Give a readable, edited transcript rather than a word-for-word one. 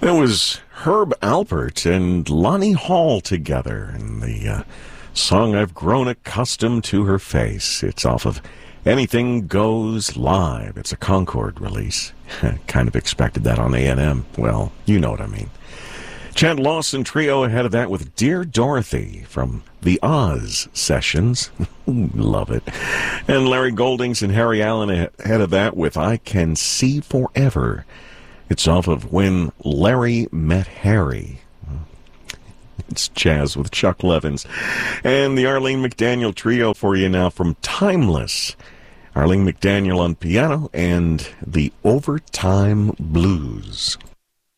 It was Herb Alpert and Lonnie Hall together in the song I've Grown Accustomed to Her Face. It's off of Anything Goes Live. It's a Concord release. Kind of expected that on A&M. Well, you know what I mean. Chad Lawson Trio ahead of that with Dear Dorothy from the Oz Sessions. Love it. And Larry Goldings and Harry Allen ahead of that with I Can See Forever. It's off of When Larry Met Harry. It's jazz with Chuck Levins. And the Arlene McDaniel Trio for you now from Timeless. Arlene McDaniel on piano and the Overtime Blues.